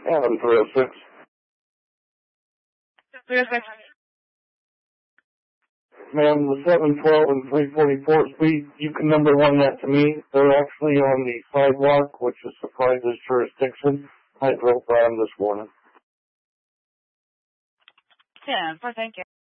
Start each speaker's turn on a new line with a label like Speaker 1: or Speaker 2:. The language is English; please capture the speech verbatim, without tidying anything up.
Speaker 1: Adam three oh six.
Speaker 2: three oh six.
Speaker 1: Ma'am, the seven twelve and three forty-four speed, you can number one that to me. They're actually on the sidewalk, which is Surprises jurisdiction. I drove by them this morning.
Speaker 2: Yeah, thank you.